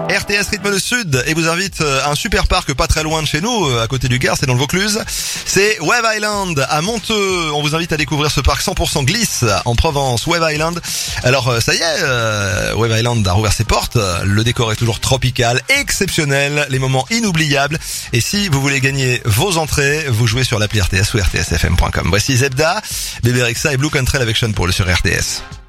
RTS rythme le sud et vous invite à un super parc pas très loin de chez nous, à côté du Gard, c'est dans le Vaucluse. C'est Wave Island à Monteux. On vous invite à découvrir ce parc 100% glisse en Provence, Wave Island. Alors ça y est, Wave Island a rouvert ses portes. Le décor est toujours tropical, exceptionnel, les moments inoubliables. Et si vous voulez gagner vos entrées, vous jouez sur l'appli RTS ou rtsfm.com. Voici Zebda, Bébé Rexa et Blue Country avec Sean Paul sur RTS.